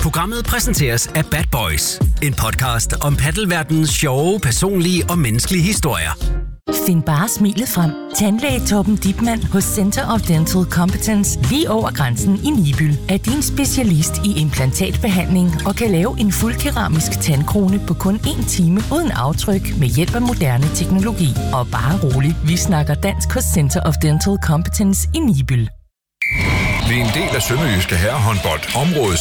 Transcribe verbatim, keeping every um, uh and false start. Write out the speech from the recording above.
Programmet præsenteres af Bad Boys. En podcast om paddelverdenens sjove, personlige og menneskelige historier. Find bare smilet frem. Tandlæge Torben Dipmann hos Center of Dental Competence lige over grænsen i Nibyl er din specialist i implantatbehandling og kan lave en fuldkeramisk tandkrone på kun en time uden aftryk med hjælp af moderne teknologi. Og bare rolig, vi snakker dansk hos Center of Dental Competence i Nibyl. Vi er en del af Sønderjyske Herrehåndbold, området